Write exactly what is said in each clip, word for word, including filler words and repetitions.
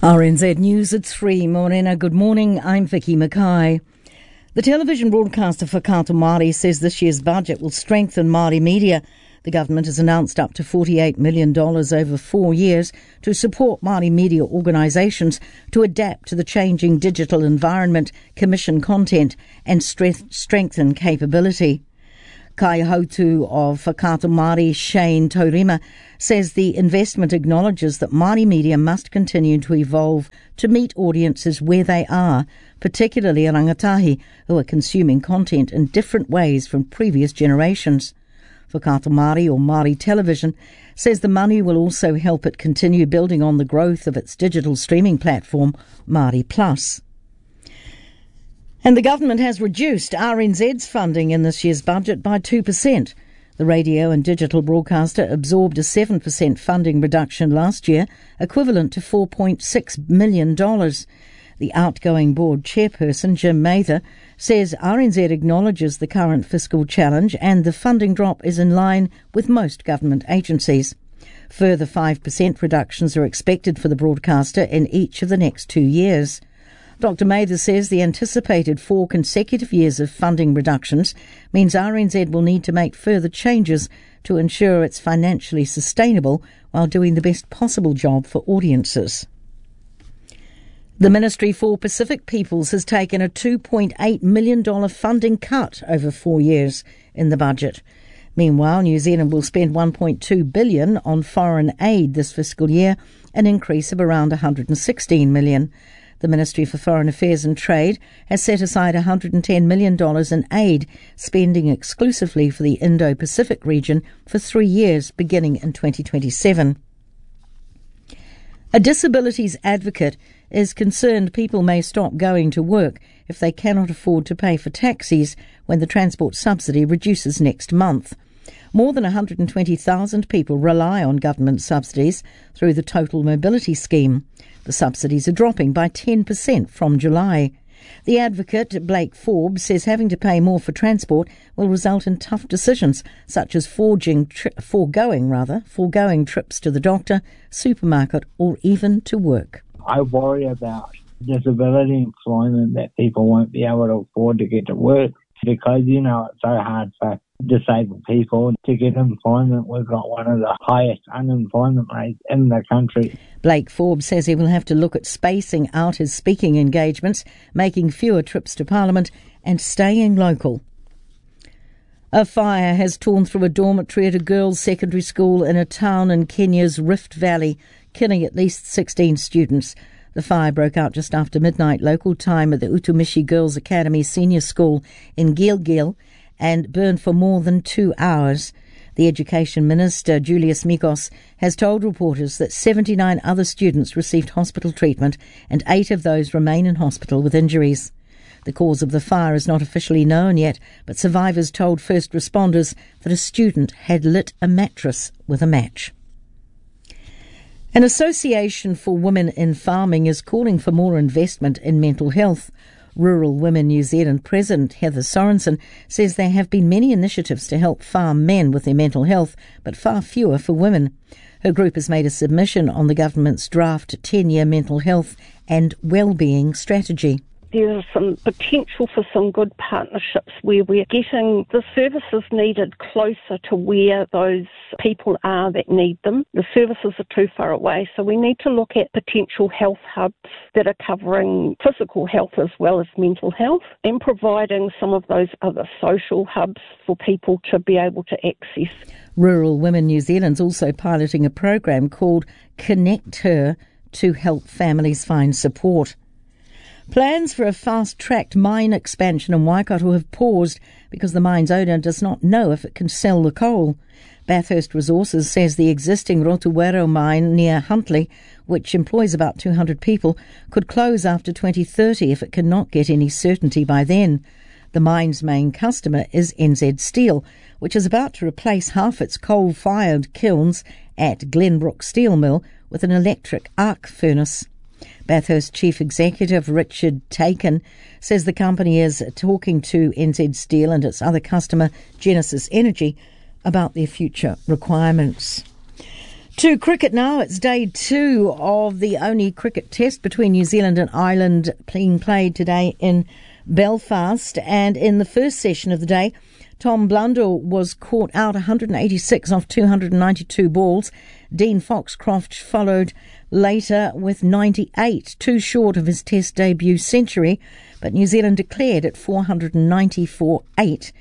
R N Z News at three. Morena, good morning. I'm Vicky Mackay. The television broadcaster Whakaatu Māori says this year's budget will strengthen Māori media. The government has announced up to forty-eight million dollars over four years to support Māori media organisations to adapt to the changing digital environment, commission content and strengthen capability. Kaihautu of Whakaatu Māori, Shane Taurima, says the investment acknowledges that Māori media must continue to evolve to meet audiences where they are, particularly rangatahi who are consuming content in different ways from previous generations. Whakaatu Māori, or Māori Television, says the money will also help it continue building on the growth of its digital streaming platform, Māori Plus. And the government has reduced R N Z's funding in this year's budget by two percent. The radio and digital broadcaster absorbed a seven percent funding reduction last year, equivalent to four point six million dollars. The outgoing board chairperson, Jim Mather, says R N Z acknowledges the current fiscal challenge and the funding drop is in line with most government agencies. Further five percent reductions are expected for the broadcaster in each of the next two years. Doctor Mather says the anticipated four consecutive years of funding reductions means R N Z will need to make further changes to ensure it's financially sustainable while doing the best possible job for audiences. The Ministry for Pacific Peoples has taken a two point eight million dollars funding cut over four years in the budget. Meanwhile, New Zealand will spend one point two billion dollars on foreign aid this fiscal year, an increase of around one hundred sixteen million dollars. The Ministry for Foreign Affairs and Trade has set aside one hundred ten million dollars in aid, spending exclusively for the Indo-Pacific region for three years, beginning in twenty twenty-seven. A disabilities advocate is concerned people may stop going to work if they cannot afford to pay for taxis when the transport subsidy reduces next month. More than one hundred twenty thousand people rely on government subsidies through the Total Mobility Scheme. The subsidies are dropping by ten percent from July. The advocate, Blake Forbes, says having to pay more for transport will result in tough decisions, such as forging, tri- foregoing, rather, foregoing trips to the doctor, supermarket, or even to work. I worry about disability employment, that people won't be able to afford to get to work because, you know, it's so hard for disabled people to get employment. We've got one of the highest unemployment rates in the country. Blake Forbes says he will have to look at spacing out his speaking engagements, making fewer trips to Parliament and staying local. A fire has torn through a dormitory at a girls' secondary school in a town in Kenya's Rift Valley, killing at least sixteen students. The fire broke out just after midnight local time at the Utumishi Girls Academy Senior School in Gilgil and burned for more than two hours. The Education Minister, Julius Mikos, has told reporters that seventy-nine other students received hospital treatment and eight of those remain in hospital with injuries. The cause of the fire is not officially known yet, but survivors told first responders that a student had lit a mattress with a match. An association for women in farming is calling for more investment in mental health. Rural Women New Zealand President Heather Sorensen says there have been many initiatives to help farm men with their mental health, but far fewer for women. Her group has made a submission on the government's draft ten-year mental health and well-being strategy. There's some potential for some good partnerships where we're getting the services needed closer to where those people are that need them. The services are too far away, so we need to look at potential health hubs that are covering physical health as well as mental health and providing some of those other social hubs for people to be able to access. Rural Women New Zealand's also piloting a program called Connect Her to help families find support. Plans for a fast-tracked mine expansion in Waikato have paused because the mine's owner does not know if it can sell the coal. Bathurst Resources says the existing Rotuero mine near Huntly, which employs about two hundred people, could close after twenty thirty if it cannot get any certainty by then. The mine's main customer is N Z Steel, which is about to replace half its coal-fired kilns at Glenbrook Steel Mill with an electric arc furnace. Bathurst Chief Executive Richard Taken says the company is talking to N Z Steel and its other customer, Genesis Energy, about their future requirements. To cricket now. It's day two of the only cricket test between New Zealand and Ireland being played today in Belfast. And in the first session of the day, Tom Blundell was caught out one hundred eighty-six off two hundred ninety-two balls. Dean Foxcroft followed later with ninety-eight, too short of his test debut century. But New Zealand declared at four hundred ninety-four eight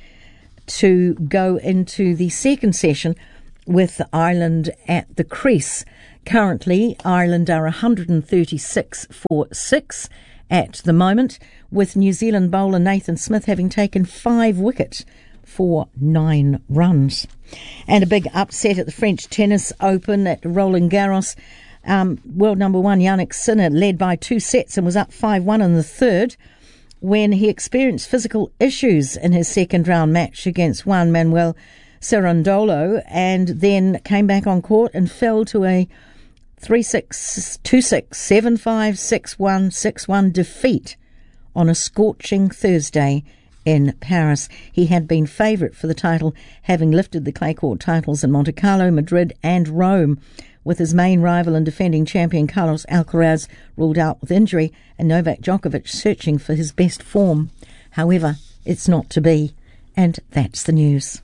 to go into the second session with Ireland at the crease. Currently, Ireland are one hundred thirty-six for six at the moment, with New Zealand bowler Nathan Smith having taken five wickets for nine runs. And a big upset at the French Tennis Open at Roland Garros. Um, world number one Yannick Sinner led by two sets and was up five one in the third when he experienced physical issues in his second round match against Juan Manuel Cerundolo, and then came back on court and fell to a three six, two six, seven five, six one, six one defeat on a scorching Thursday in Paris. He had been favourite for the title, having lifted the clay court titles in Monte Carlo, Madrid and Rome, with his main rival and defending champion Carlos Alcaraz ruled out with injury and Novak Djokovic searching for his best form. However, it's not to be, and that's the news.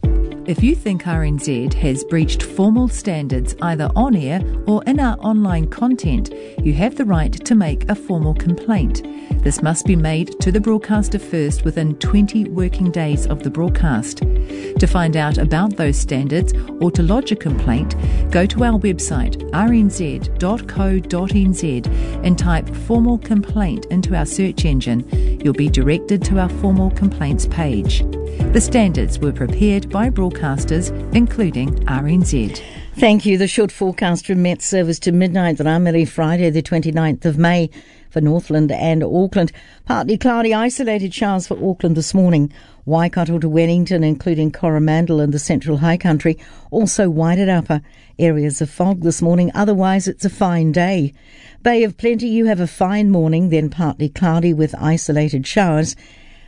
If you think R N Z has breached formal standards either on air or in our online content, you have the right to make a formal complaint. This must be made to the broadcaster first within twenty working days of the broadcast. To find out about those standards or to lodge a complaint, go to our website r n z dot co dot n z and type formal complaint into our search engine. You'll be directed to our formal complaints page. The standards were prepared by broadcasters, including R N Z. Thank you. The short forecast from Met Service to midnight, Ramiri, Friday the twenty-ninth of May for Northland and Auckland. Partly cloudy, isolated showers for Auckland this morning. Waikato to Wellington, including Coromandel and the Central High Country. Also Wairarapa, areas of fog this morning. Otherwise, it's a fine day. Bay of Plenty, you have a fine morning, then partly cloudy with isolated showers.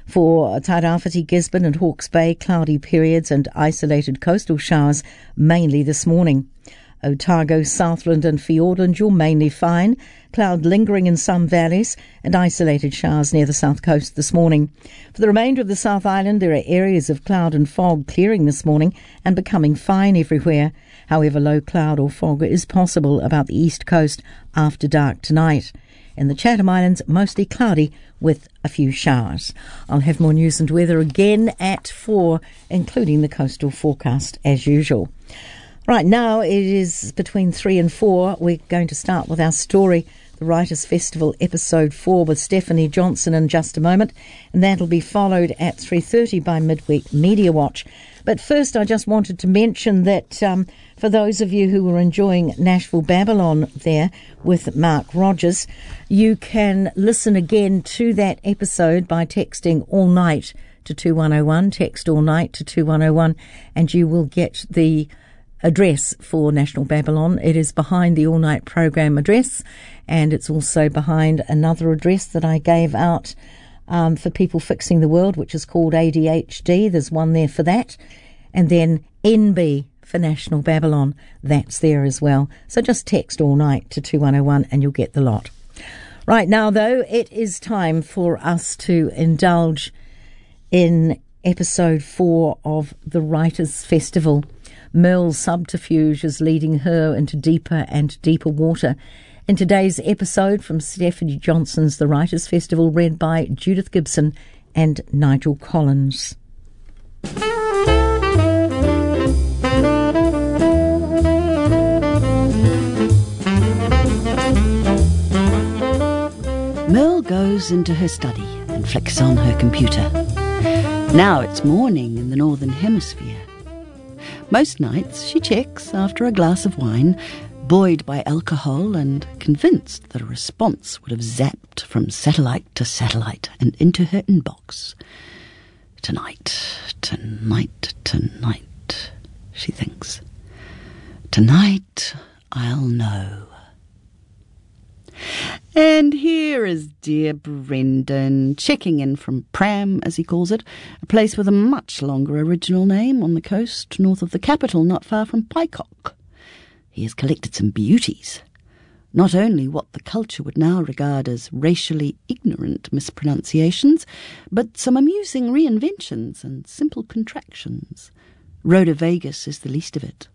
For Tairāwhiti, Gisborne and Hawke's Bay, cloudy periods and isolated coastal showers mainly this morning. Otago, Southland and Fiordland, you're mainly fine. Cloud lingering in some valleys and isolated showers near the south coast this morning. For the remainder of the South Island, there are areas of cloud and fog clearing this morning and becoming fine everywhere. However, low cloud or fog is possible about the east coast after dark tonight. In the Chatham Islands, mostly cloudy with a few showers. I'll have more news and weather again at four, including the coastal forecast as usual. Right now, it is between three and four. We're going to start with our story, the Writers' Festival, episode four, with Stephanie Johnson in just a moment, and that'll be followed at three thirty by Midweek Media Watch. But first, I just wanted to mention that um, for those of you who were enjoying Nashville Babylon there with Mark Rogers, you can listen again to that episode by texting all night to two one oh one, text all night to two one oh one, and you will get the address for National Babylon. It is behind the all-night program address, and it's also behind another address that I gave out um, for people fixing the world, which is called A D H D. There's one there for that. And then N B for National Babylon. That's there as well. So just text all night to two one oh one and you'll get the lot. Right now, though, it is time for us to indulge in episode four of the Writers' Festival. Merle's subterfuge is leading her into deeper and deeper water. In today's episode from Stephanie Johnson's The Writers' Festival, read by Judith Gibson and Nigel Collins. Merle goes into her study and flicks on her computer. Now it's morning in the Northern Hemisphere. Most nights she checks after a glass of wine, buoyed by alcohol and convinced that a response would have zapped from satellite to satellite and into her inbox. Tonight, tonight, tonight, she thinks. Tonight I'll know. And here is dear Brendan, checking in from Pram, as he calls it, a place with a much longer original name on the coast north of the capital, not far from Paikok. He has collected some beauties. Not only what the culture would now regard as racially ignorant mispronunciations, but some amusing reinventions and simple contractions. Rhoda Vegas is the least of it.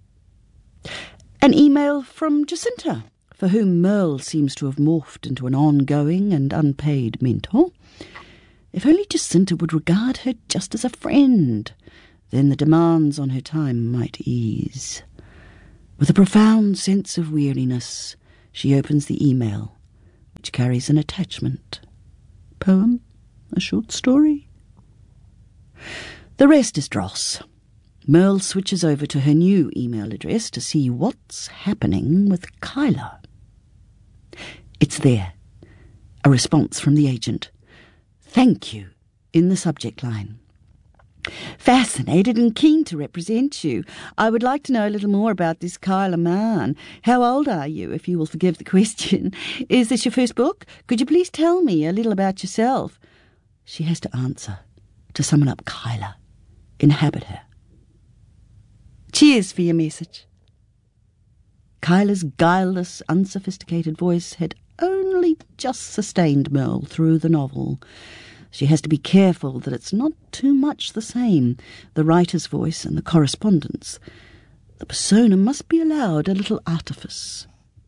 An email from Jacinta, for whom Merle seems to have morphed into an ongoing and unpaid mentor. If only Jacinta would regard her just as a friend, then the demands on her time might ease. With a profound sense of weariness, she opens the email, which carries an attachment. Poem? A short story? The rest is dross. Merle switches over to her new email address to see what's happening with Kyla. It's there. A response from the agent. Thank you, in the subject line. Fascinated and keen to represent you. I would like to know a little more about this Kyla Mann. How old are you, if you will forgive the question? Is this your first book? Could you please tell me a little about yourself? She has to answer, to summon up Kyla, inhabit her. Cheers for your message. Kyla's guileless, unsophisticated voice had only just sustained Merle through the novel. She has to be careful that it's not too much the same, the writer's voice and the correspondence. The persona must be allowed a little artifice.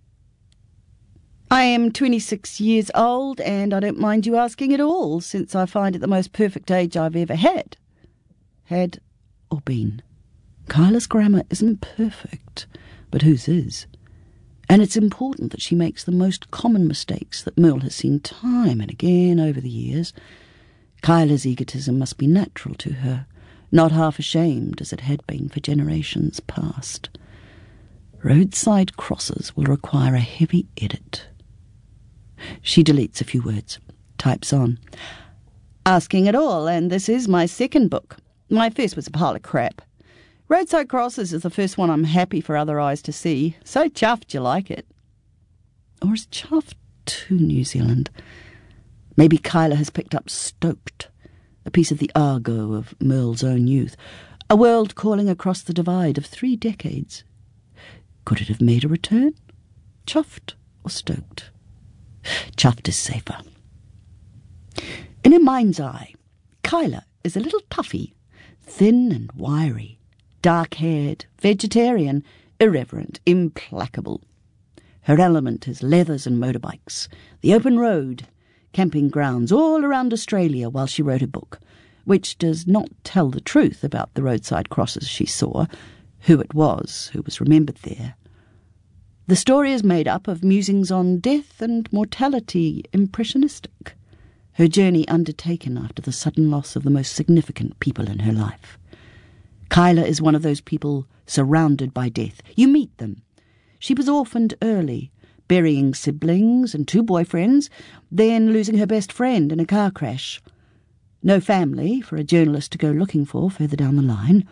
I am twenty-six years old, and I don't mind you asking at all, since I find it the most perfect age I've ever had. Had or been. Kyla's grammar isn't perfect, but whose is? And it's important that she makes the most common mistakes that Merle has seen time and again over the years. Kyla's egotism must be natural to her, not half ashamed as it had been for generations past. Roadside Crosses will require a heavy edit. She deletes a few words, types on. Asking it all, and this is my second book. My first was a pile of crap. Roadside Crosses is the first one I'm happy for other eyes to see. So chuffed you like it. Or is chuffed too New Zealand? Maybe Kyla has picked up Stoked, a piece of the argot of Merle's own youth, a world calling across the divide of three decades. Could it have made a return? Chuffed or Stoked? Chuffed is safer. In her mind's eye, Kyla is a little puffy, thin and wiry, dark-haired, vegetarian, irreverent, implacable. Her element is leathers and motorbikes, the open road, camping grounds all around Australia while she wrote a book, which does not tell the truth about the roadside crosses she saw, who it was who was remembered there. The story is made up of musings on death and mortality, impressionistic, her journey undertaken after the sudden loss of the most significant people in her life. Kyla is one of those people surrounded by death. You meet them. She was orphaned early, burying siblings and two boyfriends, then losing her best friend in a car crash. No family for a journalist to go looking for further down the line.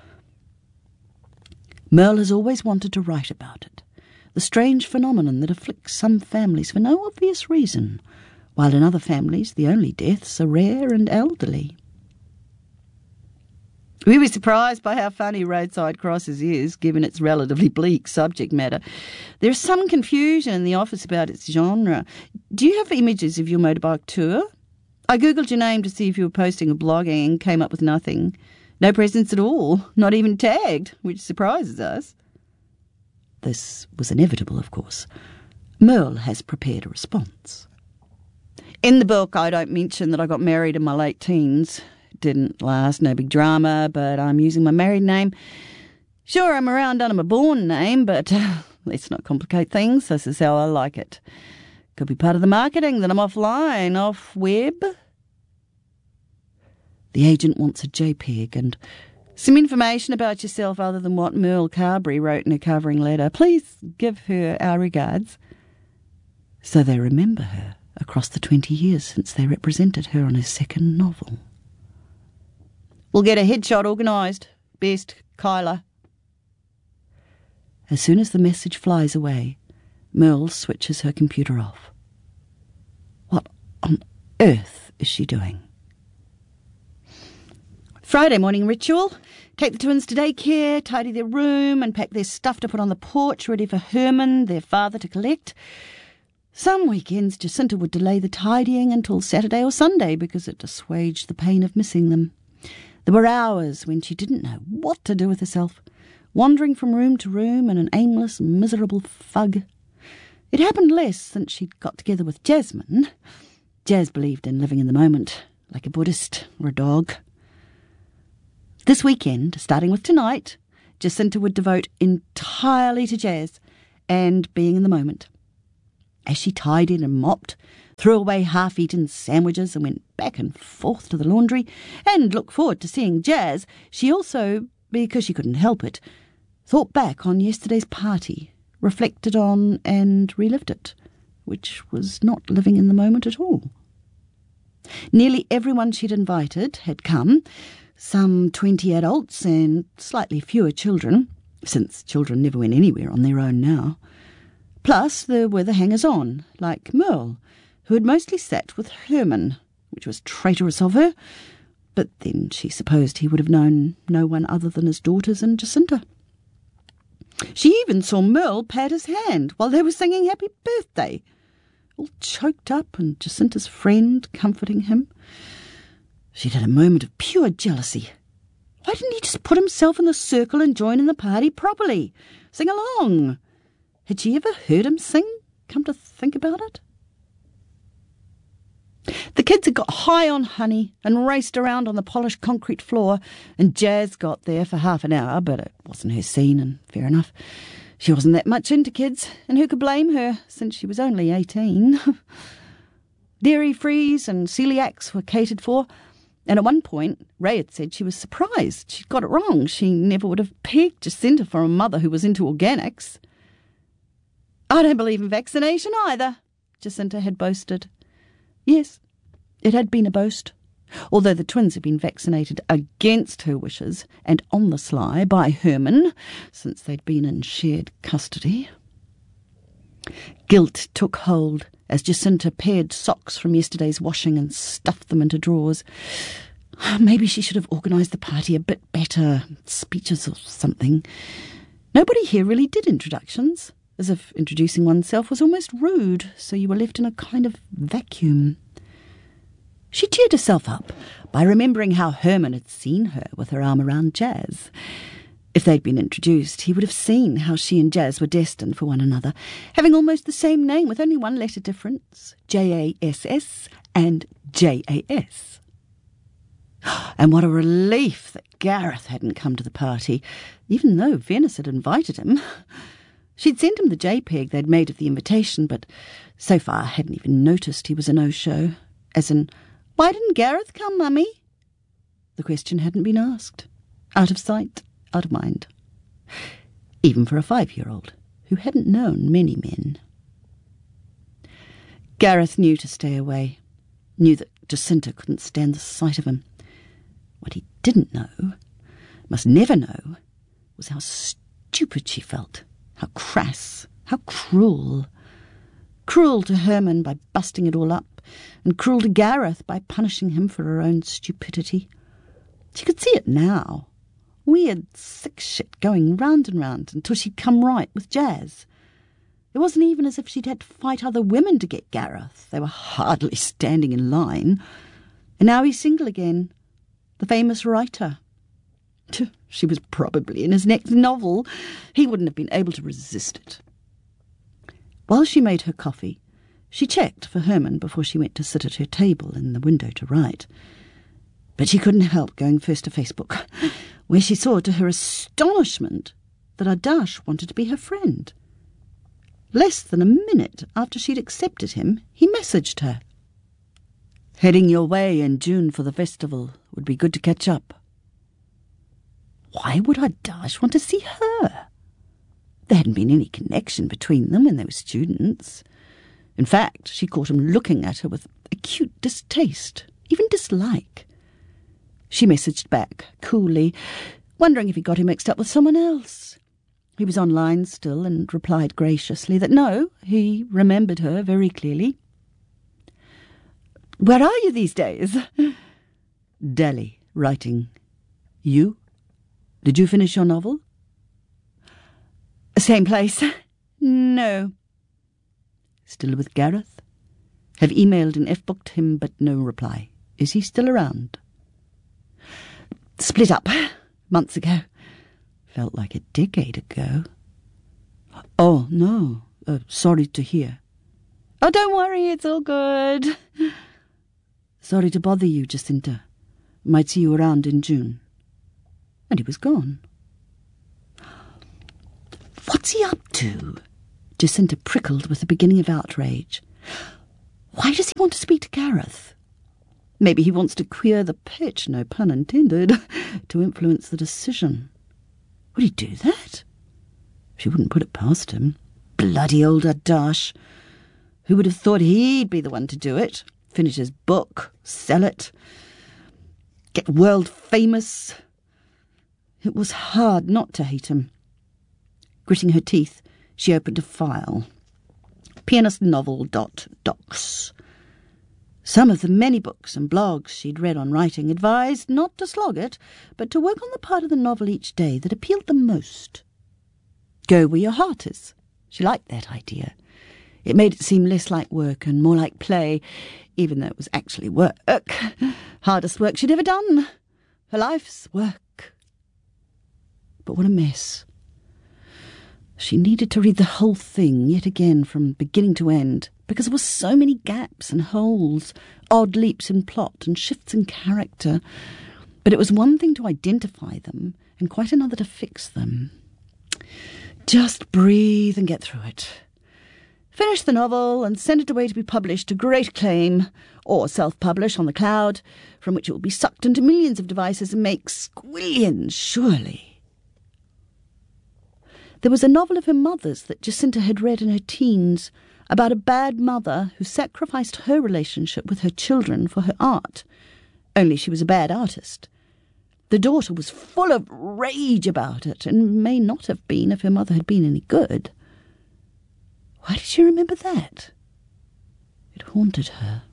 Merle has always wanted to write about it, the strange phenomenon that afflicts some families for no obvious reason, while in other families the only deaths are rare and elderly. We were surprised by how funny Roadside Crosses is, given its relatively bleak subject matter. There's some confusion in the office about its genre. Do you have images of your motorbike tour? I googled your name to see if you were posting or blogging and came up with nothing. No presents at all, not even tagged, which surprises us. This was inevitable, of course. Merle has prepared a response. In the book, I don't mention that I got married in my late teens. Didn't last, no big drama, but I'm using my married name. Sure, I'm around under my born name, but uh, let's not complicate things. This is how I like it. Could be part of the marketing that I'm offline, off web. The agent wants a JPEG and some information about yourself other than what Merle Carberry wrote in her covering letter. Please give her our regards. So they remember her across the twenty years since they represented her on her second novel. We'll get a headshot organised. Best, Kyla. As soon as the message flies away, Merle switches her computer off. What on earth is she doing? Friday morning ritual. Take the twins to daycare, tidy their room and pack their stuff to put on the porch ready for Herman, their father, to collect. Some weekends Jacinta would delay the tidying until Saturday or Sunday because it assuaged the pain of missing them. There were hours when she didn't know what to do with herself, wandering from room to room in an aimless, miserable fug. It happened less since she'd got together with Jasmine. Jazz believed in living in the moment, like a Buddhist or a dog. This weekend, starting with tonight, Jacinta would devote entirely to Jazz and being in the moment. As she tidied and mopped, threw away half-eaten sandwiches and went back and forth to the laundry, and looked forward to seeing Jazz, she also, because she couldn't help it, thought back on yesterday's party, reflected on and relived it, which was not living in the moment at all. Nearly everyone she'd invited had come, some twenty adults and slightly fewer children, since children never went anywhere on their own now. Plus there were the hangers-on, like Merle, who had mostly sat with Herman, which was traitorous of her, but then she supposed he would have known no one other than his daughters and Jacinta. She even saw Merle pat his hand while they were singing Happy Birthday, all choked up and Jacinta's friend comforting him. She'd had a moment of pure jealousy. Why didn't he just put himself in the circle and join in the party properly? Sing along. Had she ever heard him sing, come to think about it? The kids had got high on honey and raced around on the polished concrete floor, and Jazz got there for half an hour, but it wasn't her scene, and fair enough. She wasn't that much into kids, and who could blame her, since she was only eighteen? Dairy-frees and celiacs were catered for, and at one point Ray had said she was surprised she'd got it wrong. She never would have pegged Jacinta for a mother who was into organics. I don't believe in vaccination either, Jacinta had boasted. Yes, it had been a boast, although the twins had been vaccinated against her wishes and on the sly by Herman, since they'd been in shared custody. Guilt took hold as Jacinta paired socks from yesterday's washing and stuffed them into drawers. Maybe she should have organised the party a bit better, speeches or something. Nobody here really did introductions, as if introducing oneself was almost rude, so you were left in a kind of vacuum. She cheered herself up by remembering how Herman had seen her with her arm around Jazz. If they'd been introduced, he would have seen how she and Jazz were destined for one another, having almost the same name with only one letter difference, J A S S and J A S. And what a relief that Gareth hadn't come to the party, even though Venice had invited him. She'd sent him the JPEG they'd made of the invitation, but so far hadn't even noticed he was a no-show, as in, why didn't Gareth come, Mummy? The question hadn't been asked. Out of sight, out of mind. Even for a five-year-old who hadn't known many men. Gareth knew to stay away, knew that Jacinta couldn't stand the sight of him. What he didn't know, must never know, was how stupid she felt, how crass, how cruel. Cruel to Herman by busting it all up, and cruel to Gareth by punishing him for her own stupidity. She could see it now. Weird, sick shit going round and round until she'd come right with Jazz. It wasn't even as if she'd had to fight other women to get Gareth. They were hardly standing in line. And now he's single again, the famous writer. She was probably in his next novel. He wouldn't have been able to resist it. While she made her coffee, she checked for Herman before she went to sit at her table in the window to write. But she couldn't help going first to Facebook, where she saw to her astonishment that Adash wanted to be her friend. Less than a minute after she'd accepted him, he messaged her. Heading your way in June for the festival. Would be good to catch up. Why would Adash want to see her? There hadn't been any connection between them when they were students. In fact, she caught him looking at her with acute distaste, even dislike. She messaged back, coolly, wondering if he got him mixed up with someone else. He was online still and replied graciously that no, he remembered her very clearly. Where are you these days? Delhi, writing. You? Did you finish your novel? Same place. No. Still with Gareth? Have emailed and F-booked him, but no reply. Is he still around? Split up. Months ago. Felt like a decade ago. Oh, no. Uh, sorry to hear. Oh, don't worry, it's all good. Sorry to bother you, Jacinta. Might see you around in June. And he was gone. What's he up to? Jacinta prickled with the beginning of outrage. Why does he want to speak to Gareth? Maybe he wants to queer the pitch, no pun intended, to influence the decision. Would he do that? She wouldn't put it past him. Bloody old Adash. Who would have thought he'd be the one to do it? Finish his book, sell it, get world famous. It was hard not to hate him. Gritting her teeth, she opened a file. pianist novel dot docs. Some of the many books and blogs she'd read on writing advised not to slog it, but to work on the part of the novel each day that appealed the most. Go where your heart is. She liked that idea. It made it seem less like work and more like play, even though it was actually work. Hardest work she'd ever done. Her life's work. But what a mess. She needed to read the whole thing yet again from beginning to end, because there were so many gaps and holes, odd leaps in plot and shifts in character. But it was one thing to identify them and quite another to fix them. Just breathe and get through it. Finish the novel and send it away to be published to great acclaim, or self-publish on the cloud, from which it will be sucked into millions of devices and make squillions, surely. There was a novel of her mother's that Jacinta had read in her teens, about a bad mother who sacrificed her relationship with her children for her art. Only she was a bad artist. The daughter was full of rage about it, and may not have been if her mother had been any good. Why did she remember that? It haunted her.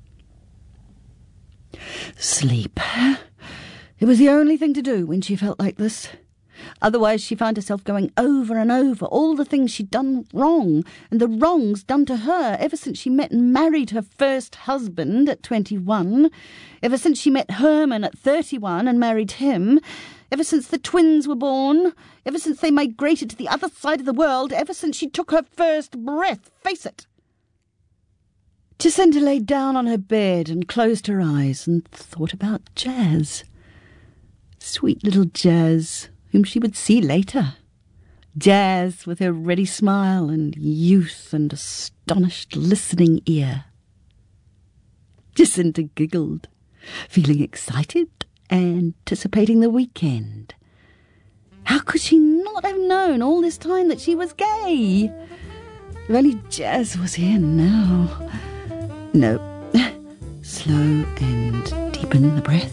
Sleep. It was the only thing to do when she felt like this. Otherwise she found herself going over and over all the things she'd done wrong, and the wrongs done to her ever since she met and married her first husband at twenty-one, ever since she met Herman at thirty-one and married him, ever since the twins were born, ever since they migrated to the other side of the world, ever since she took her first breath, face it. Jacinta lay down on her bed and closed her eyes and thought about Jazz. Sweet little Jazz, whom she would see later. Jazz with her ready smile and youth and astonished listening ear. Jacinta giggled, feeling excited, anticipating the weekend. How could she not have known all this time that she was gay? If only Jazz was here now. No. Slow and deepen the breath.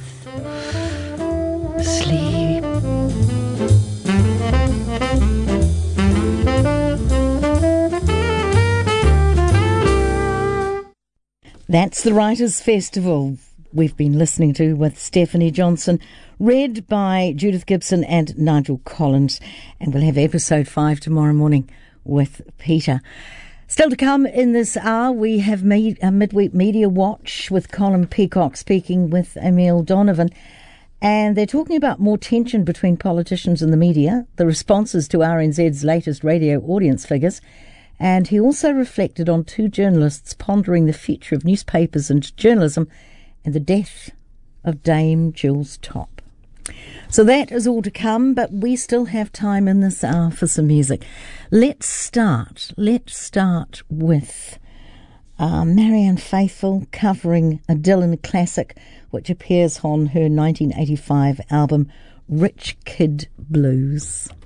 Sleep. That's the Writers' Festival we've been listening to with Stephanie Johnson, read by Judith Gibson and Nigel Collins. And we'll have episode five tomorrow morning with Peter. Still to come in this hour, we have made a midweek media watch with Colin Peacock speaking with Emile Donovan. And they're talking about more tension between politicians and the media, the responses to R N Z's latest radio audience figures. And he also reflected on two journalists pondering the future of newspapers and journalism and the death of Dame Jules Topp. So that is all to come, but we still have time in this hour for some music. Let's start. Let's start with uh, Marianne Faithfull covering a Dylan classic, which appears on her nineteen eighty-five album Rich Kid Blues.